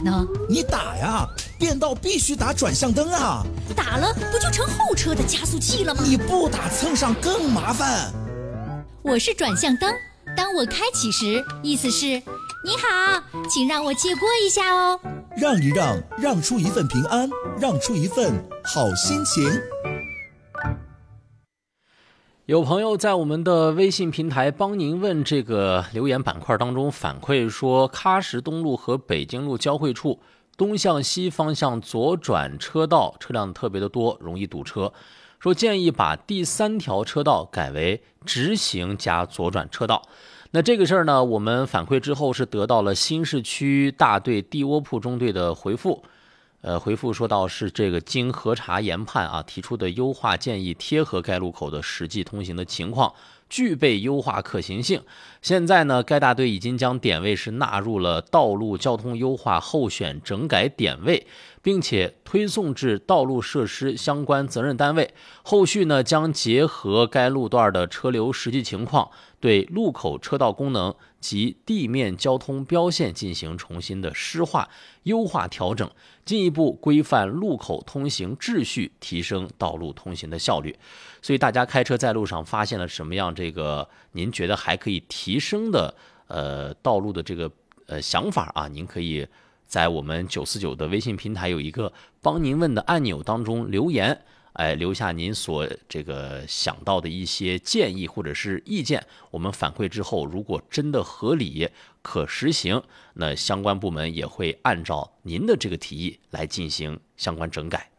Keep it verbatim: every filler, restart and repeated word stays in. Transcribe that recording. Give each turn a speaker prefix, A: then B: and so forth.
A: 呢？
B: 你打呀，变道必须打转向灯啊！
A: 打了不就成后车的加速器了吗？
B: 你不打蹭上更麻烦。
A: 我是转向灯，当我开启时，意思是你好，请让我借过一下哦。
B: 让一让，让出一份平安，让出一份好心情。
C: 有朋友在我们的微信平台帮您问这个留言板块当中反馈说，喀什东路和北京路交汇处东向西方向左转车道车辆特别的多，容易堵车，说建议把第三条车道改为直行加左转车道。那这个事儿呢，我们反馈之后是得到了新市区大队地窝铺中队的回复。呃，回复说到是这个经核查研判啊，提出的优化建议贴合该路口的实际通行的情况，具备优化可行性。现在呢，该大队已经将点位是纳入了道路交通优化候选整改点位，并且推送至道路设施相关责任单位。后续呢，将结合该路段的车流实际情况，对路口车道功能及地面交通标线进行重新的施化、优化调整，进一步规范路口通行秩序，提升道路通行的效率。所以大家开车在路上发现了什么样这个您觉得还可以提升的呃道路的这个呃想法啊，您可以在我们九四九的微信平台有一个帮您问的按钮当中留言，哎，留下您所这个想到的一些建议或者是意见，我们反馈之后，如果真的合理可实行，那相关部门也会按照您的这个提议来进行相关整改。